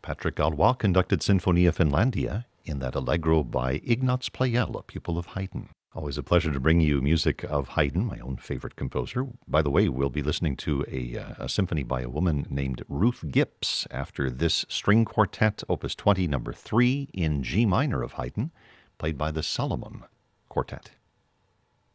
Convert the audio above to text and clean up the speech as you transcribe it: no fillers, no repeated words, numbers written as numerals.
Patrick Galois conducted Sinfonia Finlandia in that Allegro by Ignaz Pleyel, a pupil of Haydn. Always a pleasure to bring you music of Haydn, my own favorite composer. By the way, we'll be listening to a symphony by a woman named Ruth Gips after this string quartet, Opus 20, number 3, in G minor of Haydn, played by the Salomon Quartet.